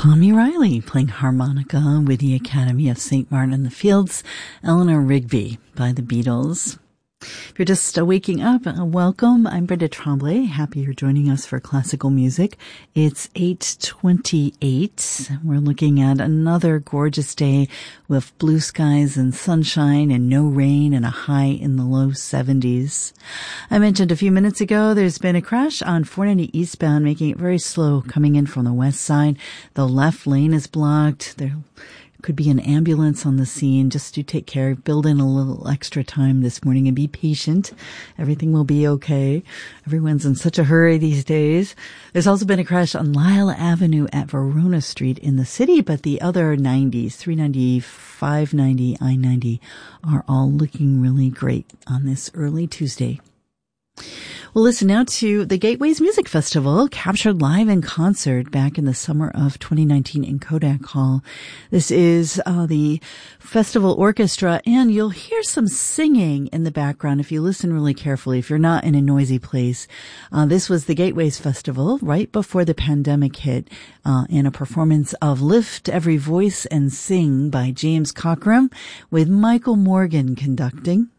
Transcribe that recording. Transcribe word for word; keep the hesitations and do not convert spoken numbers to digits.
Tommy Riley playing harmonica with the Academy of Saint Martin in the Fields, Eleanor Rigby by the Beatles. If you're just uh, waking up, uh, welcome. I'm Brenda Tremblay. Happy you're joining us for classical music. It's eight twenty-eight. We're looking at another gorgeous day with blue skies and sunshine and no rain and a high in the low seventies. I mentioned a few minutes ago there's been a crash on four ninety eastbound, making it very slow coming in from the west side. The left lane is blocked. There could be an ambulance on the scene. Just do take care. Build in a little extra time this morning and be patient. Everything will be okay. Everyone's in such a hurry these days. There's also been a crash on Lyle Avenue at Verona Street in the city, but the other nineties, three ninety, five ninety, I ninety are all looking really great on this early Tuesday. We'll listen now to the Gateways Music Festival, captured live in concert back in the summer of twenty nineteen in Kodak Hall. This is uh, the festival orchestra, and you'll hear some singing in the background if you listen really carefully, if you're not in a noisy place. Uh, this was the Gateways Festival right before the pandemic hit, uh, in a performance of Lift Every Voice and Sing by James Cockram, with Michael Morgan conducting.